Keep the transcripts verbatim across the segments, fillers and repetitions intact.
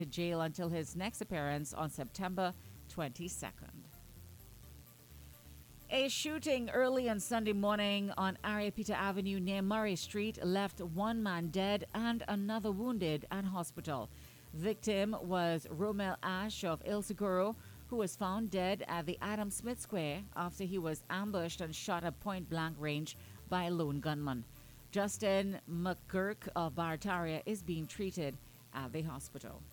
to jail until his next appearance on September twenty-second. A shooting early on Sunday morning on Ariapita Avenue near Murray Street left one man dead and another wounded at hospital. Victim was Romel Ash of Il Seguro, who was found dead at the Adam Smith Square after he was ambushed and shot at point-blank range by a lone gunman. Justin McGurk of Barataria is being treated at the hospital.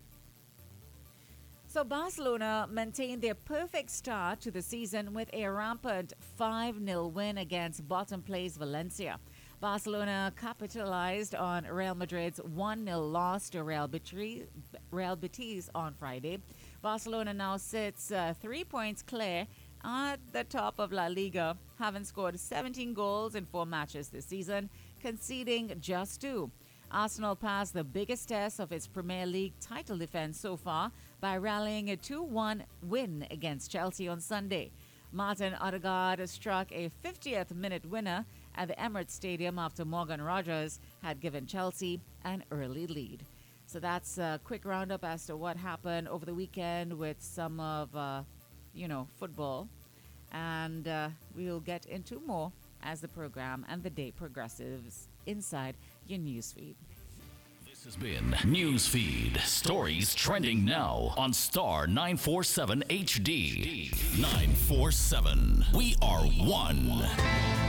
So Barcelona maintained their perfect start to the season with a rampant five nil win against bottom-place Valencia. Barcelona capitalized on Real Madrid's one nil loss to Real Betis, Real Betis on Friday. Barcelona now sits uh, three points clear at the top of La Liga, having scored seventeen goals in four matches this season, conceding just two. Arsenal passed the biggest test of its Premier League title defense so far by rallying a two one win against Chelsea on Sunday. Martin Odegaard struck a fiftieth minute winner at the Emirates Stadium after Morgan Rogers had given Chelsea an early lead. So that's a quick roundup as to what happened over the weekend with some of, uh, you know, football. And uh, we'll get into more as the program and the day progresses inside your newsfeed. This has been Newsfeed. Stories trending now on Star nine forty-seven H D. nine forty-seven. We are one.